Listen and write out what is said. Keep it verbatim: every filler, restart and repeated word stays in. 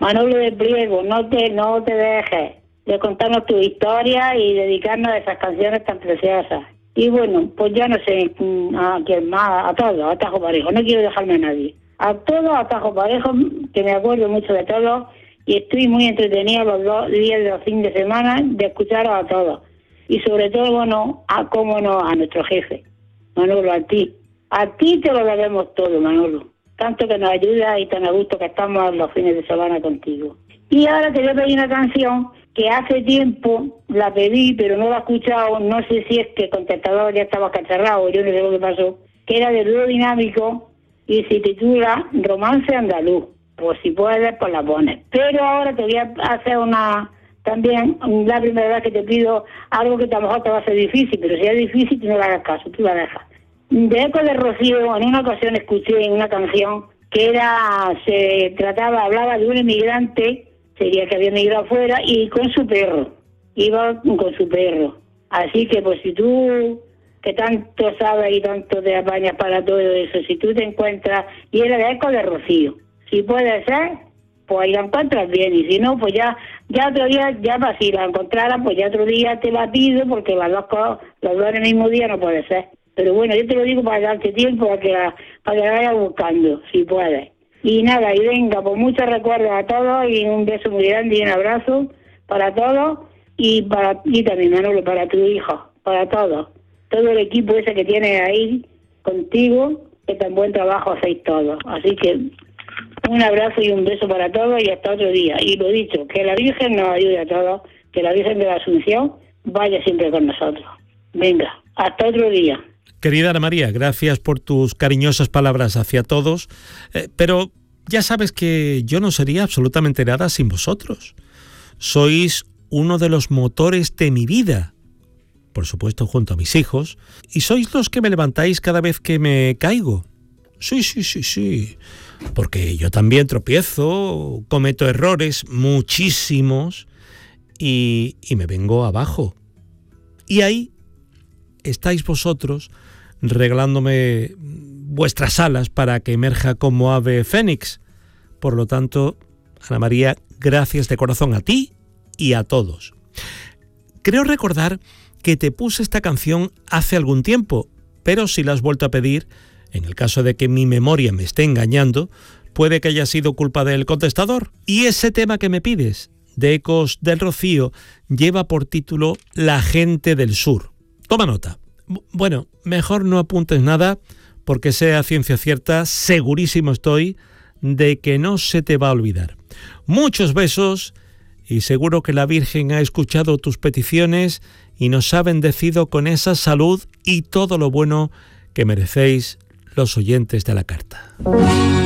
Manolo de Priego, no te, no te dejes de contarnos tu historia y dedicarnos a esas canciones tan preciosas. Y bueno, pues ya no sé a quién más, a todos, a Tajo Parejo, no quiero dejarme a nadie. A todos, a Tajo Parejo, que me acuerdo mucho de todos, y estoy muy entretenida los dos días de los fines de semana de escucharos a todos. Y sobre todo, bueno, a cómo no, a nuestro jefe, Manolo, a ti. A ti te lo debemos todo, Manolo. Tanto que nos ayuda y tan a gusto que estamos los fines de semana contigo. Y ahora te voy a pedir una canción que hace tiempo la pedí, pero no la he escuchado, no sé si es que el contestador ya estaba cacharrado, yo no sé lo que pasó, que era de dúo dinámico y se titula Romance Andaluz. Pues si puedes, pues la pones. Pero ahora te voy a hacer una, también, la primera vez que te pido algo que a lo mejor te va a ser difícil, pero si es difícil, tú no le hagas caso, tú la dejas. De Eco de Rocío, en una ocasión escuché en una canción que era, se trataba, hablaba de un inmigrante, sería que había emigrado afuera, y con su perro, iba con su perro. Así que pues si tú, que tanto sabes y tanto te apañas para todo eso, si tú te encuentras, y era de Eco de Rocío, si puede ser, pues ahí la encuentras bien, y si no, pues ya, ya otro día, ya para si la encontraras, pues ya otro día te la pido, porque las dos cosas, los dos en el mismo día no puede ser. Pero bueno, yo te lo digo para darte tiempo, para que la, para que la vayas buscando, si puedes. Y nada, y venga, pues muchos recuerdos a todos, y un beso muy grande y un abrazo para todos, y para ti también, Manolo, para tu hijo, para todos. Todo el equipo ese que tienes ahí contigo, que tan buen trabajo hacéis todos. Así que un abrazo y un beso para todos y hasta otro día. Y lo dicho, que la Virgen nos ayude a todos, que la Virgen de la Asunción vaya siempre con nosotros. Venga, hasta otro día. Querida Ana María, gracias por tus cariñosas palabras hacia todos, eh, pero ya sabes que yo no sería absolutamente nada sin vosotros. Sois uno de los motores de mi vida, por supuesto junto a mis hijos, y sois los que me levantáis cada vez que me caigo. Sí, sí, sí, sí, porque yo también tropiezo, cometo errores, muchísimos, y, y me vengo abajo. Y ahí estáis vosotros regalándome vuestras alas para que emerja como ave fénix. Por lo tanto, Ana María, gracias de corazón a ti y a todos. Creo recordar que te puse esta canción hace algún tiempo, pero si la has vuelto a pedir, en el caso de que mi memoria me esté engañando, puede que haya sido culpa del contestador. Y ese tema que me pides, de Ecos del Rocío, lleva por título La gente del sur. Toma nota. Bueno, mejor no apuntes nada, porque sea ciencia cierta, segurísimo estoy de que no se te va a olvidar. Muchos besos, y seguro que la Virgen ha escuchado tus peticiones y nos ha bendecido con esa salud y todo lo bueno que merecéis los oyentes de la carta.